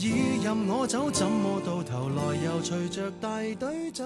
以任我走，怎麼到頭來又隨着大隊走？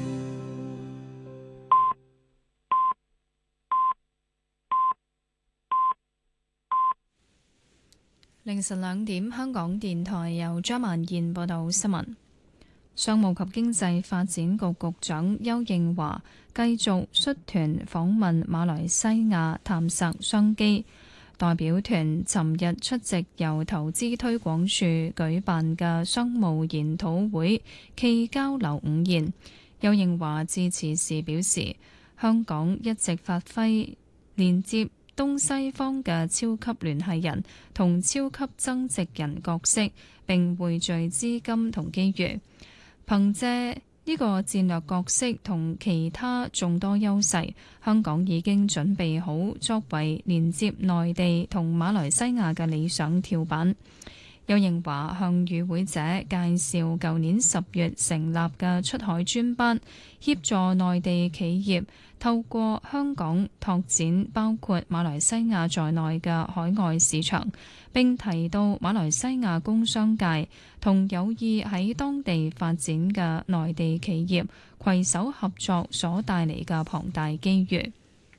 凌晨2點，香港電台由張曼燕報道新聞。商務及經濟發展局局長邱應華繼續率團訪問馬來西亞，探索商機。代表團尋日出席由投資推廣署舉辦嘅商務研討會暨交流午宴。邱應華致辭時表示，香港一直發揮連接東西方嘅超級聯繫人同超級增值人角色，並匯聚資金同機遇。憑借呢個戰略角色同其他眾多優勢，香港已經準備好作為連接內地同馬來西亞嘅理想跳板。邱應華向與會者介紹舊年10月成立嘅出海專班，協助內地企業透過香港拓展包括馬來西亞在內嘅海外市場，並提到馬來西亞工商界同有意喺當地發展嘅內地企業攜手合作所帶嚟嘅龐大機遇。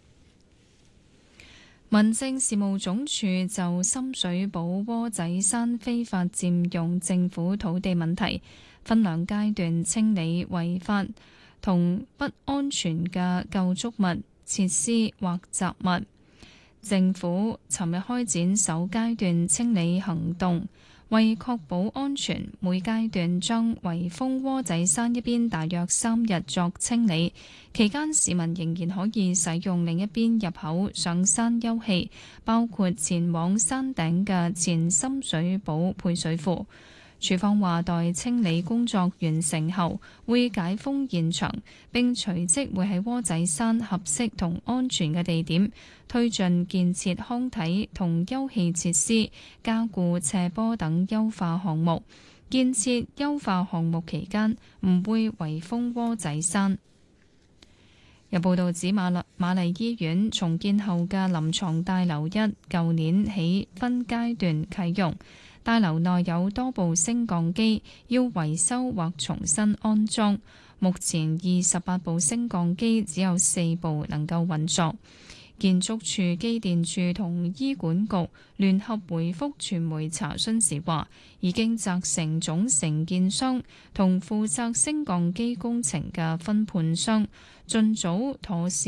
民政事務總署就深水埗窩仔山非法佔用政府土地問題，分2階段清理違法同不安全嘅構築物、設施或雜物。政府尋日開展首階段清理行動，為確保安全，每階段將圍封窩仔山一邊大約3日作清理，期間市民仍然可以使用另一邊入口上山休憩，包括前往山頂嘅前深水埗配水庫。署方話，待清理工作完成後，會解封現場，並隨即會喺窩仔山合適同安全嘅地點推進建設康體同休憩設施、加固斜坡等優化項目。建設優化項目期間唔會圍封窩仔山。有報道指瑪麗醫院重建後嘅臨床大樓舊年起分階段啟用。大樓內有多部升降機要維修或重新安裝，目前28部升降機只有4部能夠運作。建築署、機電署同醫管局聯合回覆傳媒查詢時話，已經責成總承建商同負責升降機工程嘅分判商盡早妥善